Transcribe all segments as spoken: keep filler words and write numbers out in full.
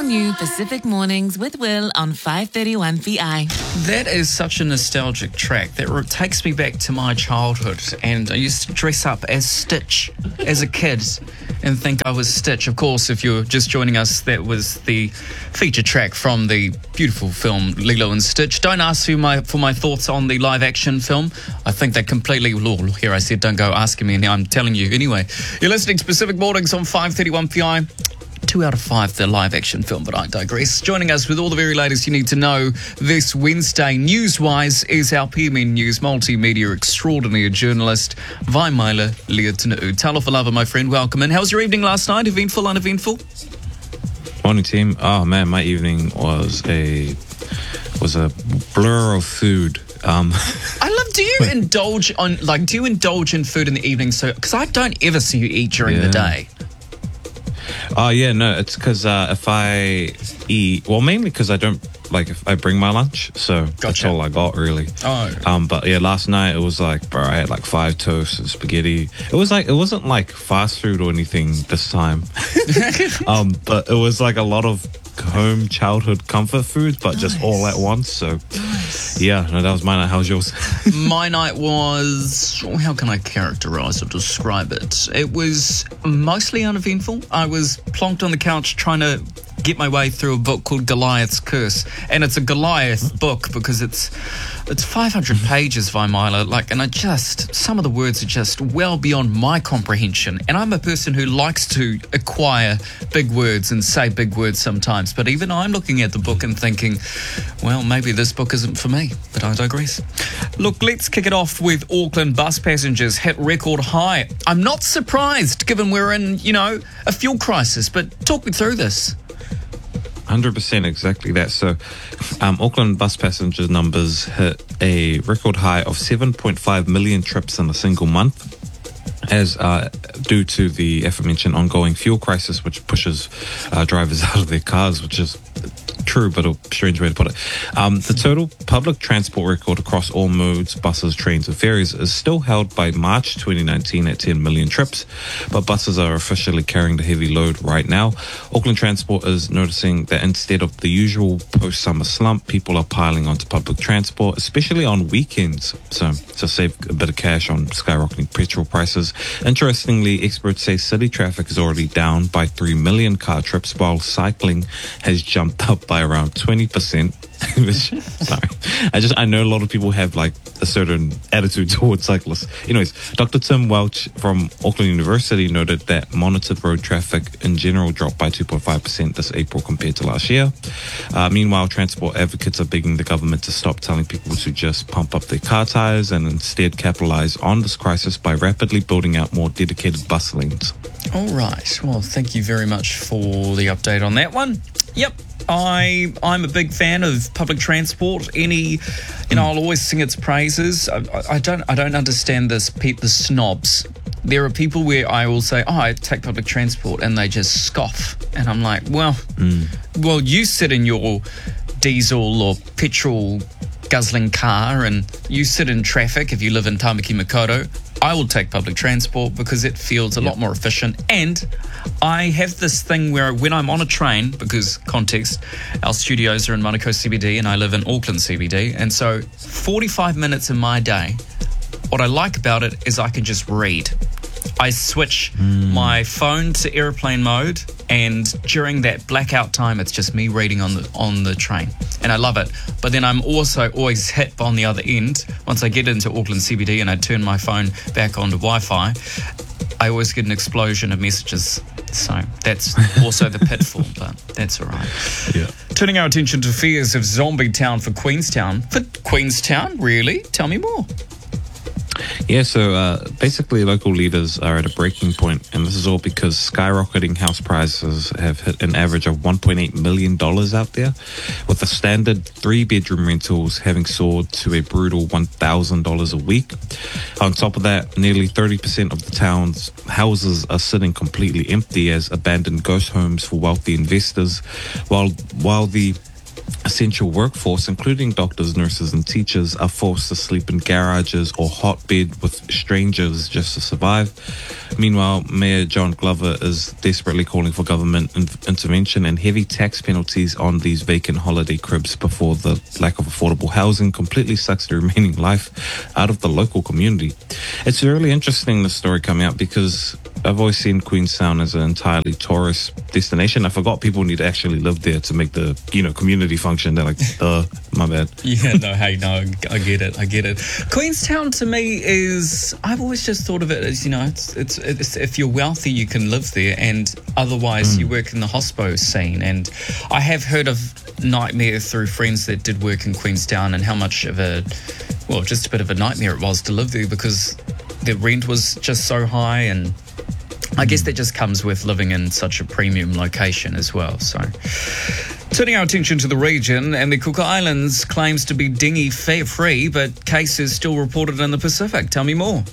all-new Pacific Mornings with Will on five thirty-one P I. That is such a nostalgic track that re- takes me back to my childhood, and I used to dress up as Stitch as a kid and think I was Stitch. Of course, if you're just joining us, that was the feature track from the beautiful film Lilo and Stitch. Don't ask for my for my thoughts on the live-action film. I think they completely... Oh, here I said don't go asking me, and now I'm telling you. Anyway, you're listening to Pacific Mornings on five thirty-one P I. Two out of five, the live-action film, but I digress. Joining us with all the very latest you need to know this Wednesday, news-wise, is our P M N News multimedia extraordinaire journalist, Vaimaila Leotina'u. Talofa lava, my friend. Welcome in. How was your evening last night? Eventful, uneventful? Morning, team. Oh, man, my evening was a was a blur of food. Um, I love, do you indulge on, like, do you indulge in food in the evening? So, because I don't ever see you eat during yeah. the day. Oh, yeah, no, it's because uh, if I eat, well, mainly because I don't, like, if I bring my lunch, so gotcha. That's all I got, really. Oh. Um, but, yeah, last night it was like, bro, I had like five toasts and spaghetti. It was like, it wasn't like fast food or anything this time. um, but it was like a lot of home childhood comfort food, but nice. Just all at once. So, nice. Yeah, no, that was my night. How was yours? My night was, how can I characterize or describe it? It was mostly uneventful. I was plonked on the couch trying to get my way through a book called Goliath's Curse, and it's a Goliath book because it's it's five hundred pages, Vaimaila, like, and I just, some of the words are just well beyond my comprehension, and I'm a person who likes to acquire big words and say big words sometimes, but even I'm looking at the book and thinking, well, maybe this book isn't for me, but I digress. Look, let's kick it off with Auckland bus passengers hit record high. I'm not surprised, given we're in, you know, a fuel crisis, but talk me through this. one hundred percent exactly that. So um, Auckland bus passenger numbers hit a record high of seven point five million trips in a single month, as uh, due to the aforementioned ongoing fuel crisis, which pushes uh, drivers out of their cars, which is true, but a strange way to put it. Um, the total public transport record across all modes, buses, trains and ferries, is still held by March twenty nineteen at ten million trips, but buses are officially carrying the heavy load right now. Auckland Transport is noticing that instead of the usual post-summer slump, people are piling onto public transport, especially on weekends, so to save a bit of cash on skyrocketing petrol prices. Interestingly, experts say city traffic is already down by three million car trips, while cycling has jumped up by around twenty percent. Sorry. I just, I know a lot of people have like a certain attitude towards cyclists. Anyways, Doctor Tim Welch from Auckland University noted that monitored road traffic in general dropped by two point five percent this April compared to last year. Uh, meanwhile, transport advocates are begging the government to stop telling people to just pump up their car tires and instead capitalize on this crisis by rapidly building out more dedicated bus lanes. All right. Well, thank you very much for the update on that one. Yep. I, I'm a big fan of public transport. Any, you know, I'll always sing its praises. I, I don't I don't understand this, pe- the snobs. There are people where I will say, oh, I take public transport, and they just scoff. And I'm like, well, mm. well, you sit in your diesel or petrol guzzling car and you sit in traffic if you live in Tamaki Makaurau. I will take public transport because it feels a yep. lot more efficient. And I have this thing where when I'm on a train, because context, our studios are in Manukau C B D and I live in Auckland C B D. And so forty-five minutes in my day, what I like about it is I can just read. I switch mm. my phone to airplane mode, and during that blackout time, it's just me reading on the on the train, and I love it. But then I'm also always hit on the other end. Once I get into Auckland C B D and I turn my phone back onto Wi-Fi, I always get an explosion of messages. So that's also the pitfall, but that's all right. Yeah. Turning our attention to fears of zombie town for Queenstown. For Queenstown, really? Tell me more. Yeah, so uh, basically local leaders are at a breaking point, and this is all because skyrocketing house prices have hit an average of one point eight million dollars out there, with the standard three-bedroom rentals having soared to a brutal one thousand dollars a week. On top of that, nearly thirty percent of the town's houses are sitting completely empty as abandoned ghost homes for wealthy investors, while while the essential workforce, including doctors, nurses, and teachers, are forced to sleep in garages or hotbed with strangers just to survive. Meanwhile, Mayor John Glover is desperately calling for government in- intervention and heavy tax penalties on these vacant holiday cribs before the lack of affordable housing completely sucks the remaining life out of the local community. It's really interesting, this story coming out, because I've always seen Queenstown as an entirely tourist destination. I forgot people need to actually live there to make the, you know, community function. They're like, duh, my bad. Yeah, no, hey, no, I get it, I get it. Queenstown to me is, I've always just thought of it as, you know, it's, it's, it's if you're wealthy, you can live there, and otherwise mm. you work in the hospo scene. And I have heard of nightmare through friends that did work in Queenstown and how much of a, well, just a bit of a nightmare it was to live there because the rent was just so high, and I guess that just comes with living in such a premium location as well. So, turning our attention to the region, and the Cook Islands claims to be dinghy free, but cases still reported in the Pacific. Tell me more.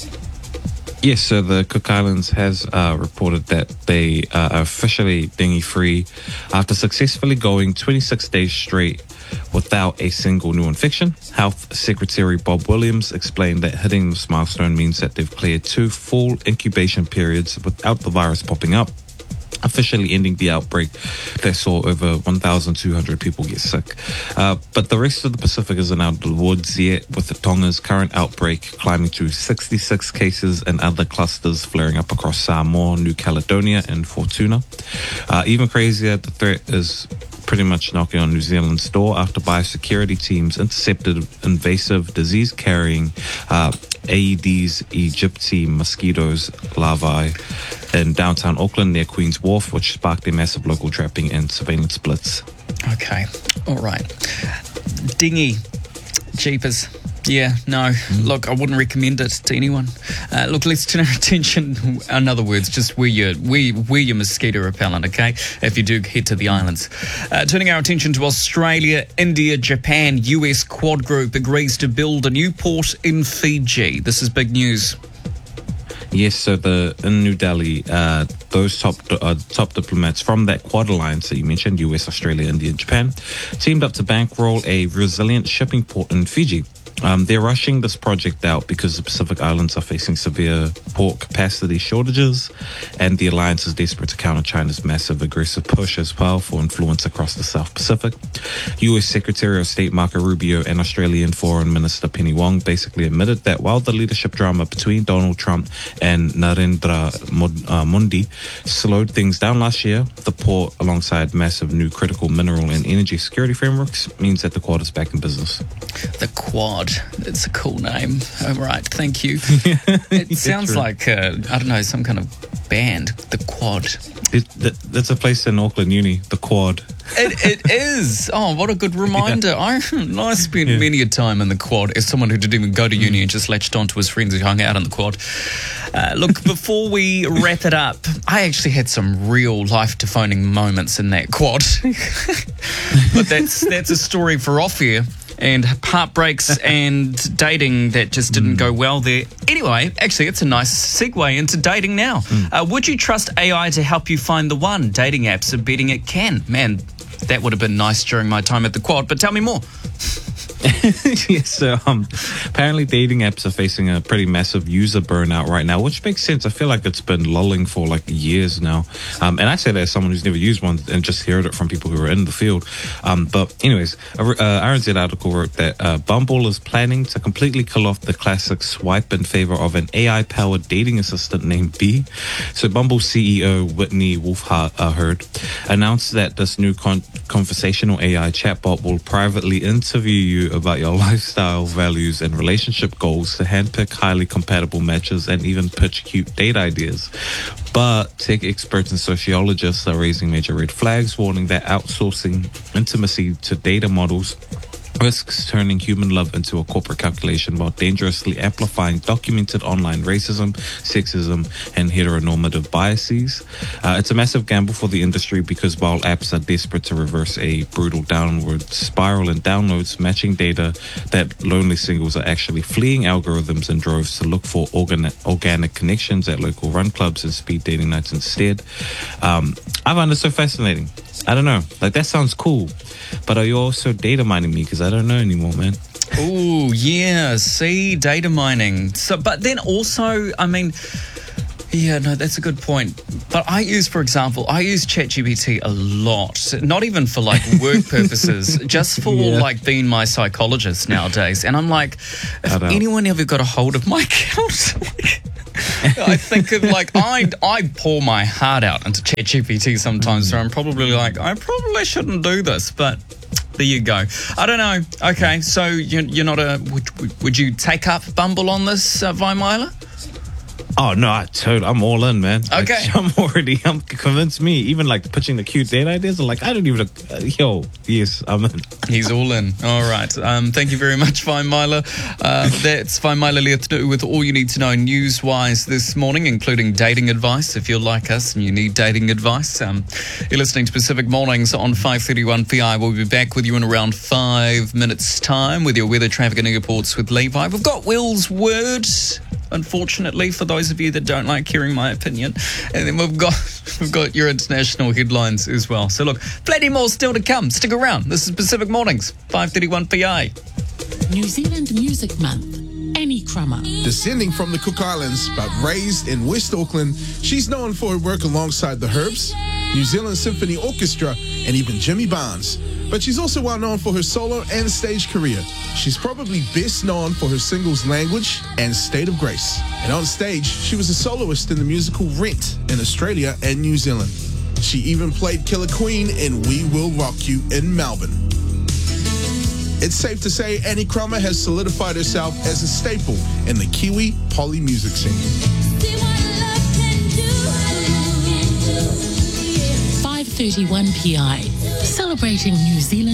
Yes, so the Cook Islands has uh, reported that they uh, are officially dinghy-free after successfully going twenty-six days straight without a single new infection. Health Secretary Bob Williams explained that hitting this milestone means that they've cleared two full incubation periods without the virus popping up, officially ending the outbreak that saw over one thousand two hundred people get sick. Uh, but the rest of the Pacific isn't out of the woods yet, with the Tonga's current outbreak climbing to sixty-six cases and other clusters flaring up across Samoa, New Caledonia, and Fortuna. Uh, even crazier, the threat is pretty much knocking on New Zealand's door after biosecurity teams intercepted invasive disease-carrying uh, Aedes aegypti mosquitoes larvae in downtown Auckland near Queen's Wharf, which sparked a massive local trapping and surveillance blitz. Okay, all right. Dinghy, jeepers. Yeah, no, mm. look, I wouldn't recommend it to anyone. Uh, look, let's turn our attention, in other words, just wear your, wear, wear your mosquito repellent, okay, if you do head to the islands. Uh, turning our attention to Australia, India, Japan, U S Quad Group agrees to build a new port in Fiji. This is big news. Yes, so the in New Delhi, uh, those top uh, top diplomats from that Quad alliance that you mentioned, U S, Australia, India, and Japan, teamed up to bankroll a resilient shipping port in Fiji. Um, they're rushing this project out because the Pacific Islands are facing severe port capacity shortages, and the alliance is desperate to counter China's massive aggressive push as well for influence across the South Pacific. U S Secretary of State Marco Rubio and Australian Foreign Minister Penny Wong basically admitted that while the leadership drama between Donald Trump and Narendra Modi slowed things down last year, the port, alongside massive new critical mineral and energy security frameworks, means that the Quad is back in business. The Quad. It's a cool name. All right, thank you. It yeah, sounds true. like, uh, I don't know, some kind of band, The Quad. It, that, that's a place in Auckland Uni, The Quad. It, it is. Oh, what a good reminder. Yeah. I, I spent yeah. many a time in the Quad as someone who didn't even go to uni mm. and just latched on to his friends who hung out in the Quad. Uh, look, before we wrap it up, I actually had some real life-defining moments in that Quad. But that's that's a story for off here. And heartbreaks and dating that just didn't mm. go well there. Anyway, actually, it's a nice segue into dating now. Mm. Uh, would you trust A I to help you find the one? Dating apps are betting it can. Man, that would have been nice during my time at the Quad, but tell me more. Yes, so um, apparently dating apps are facing a pretty massive user burnout right now, which makes sense. I feel like it's been lulling for like years now. Um, and I say that as someone who's never used one and just heard it from people who are in the field. Um, but anyways, a uh, R N Z article wrote that uh, Bumble is planning to completely kill off the classic swipe in favor of an A I-powered dating assistant named Bee. So Bumble C E O Whitney Wolfhard announced that this new con- conversational A I chatbot will privately interview you about your lifestyle, values, and relationship goals to handpick highly compatible matches and even pitch cute date ideas. But tech experts and sociologists are raising major red flags, warning that outsourcing intimacy to data models risks turning human love into a corporate calculation while dangerously amplifying documented online racism, sexism, and heteronormative biases. Uh, it's a massive gamble for the industry because while apps are desperate to reverse a brutal downward spiral in downloads, matching data that lonely singles are actually fleeing algorithms in droves to look for organic, organic connections at local run clubs and speed dating nights instead. Um, I find it so fascinating. I don't know. Like, that sounds cool. But are you also data mining me? Because I don't know anymore, man. Oh, yeah. See, data mining. So, but then also, I mean, yeah, no, that's a good point. But I use, for example, I use ChatGPT a lot. Not even for like work purposes, just for Yeah. like being my psychologist nowadays. And I'm like, if I know. anyone ever got a hold of my account, like, I think of like I I pour my heart out into ChatGPT sometimes. So I'm probably like I probably shouldn't do this, but there you go. I don't know. Okay, so you're, you're not a. Would, would you take up Bumble on this, uh, Weimeiler? Oh, no, I totally, I'm all in, man. Like, Okay. I'm already, I'm convinced me. Even like pitching the cute date ideas, I'm like, I don't even, uh, yo, yes, I'm in. He's all in. All right. Um, thank you very much, Weimeiler. Uh, that's Weimeiler Leothnu with all you need to know news-wise this morning, including dating advice. If you're like us and you need dating advice, um, you're listening to Pacific Mornings on five thirty-one P I. We'll be back with you in around five minutes' time with your weather, traffic and airports with Levi. We've got Will's word, unfortunately, for those of you that don't like hearing my opinion. And then we've got we've got your international headlines as well. So look, plenty more still to come. Stick around. This is Pacific Mornings, five thirty-one P I. New Zealand Music Month. Annie Crummer. Descending from the Cook Islands, but raised in West Auckland, she's known for her work alongside the Herbs, New Zealand Symphony Orchestra, and even Jimmy Barnes. But she's also well known for her solo and stage career. She's probably best known for her singles Language and State of Grace. And on stage, she was a soloist in the musical Rent in Australia and New Zealand. She even played Killer Queen in We Will Rock You in Melbourne. It's safe to say Annie Crummer has solidified herself as a staple in the Kiwi poly music scene. five thirty-one P I. Celebrating New Zealand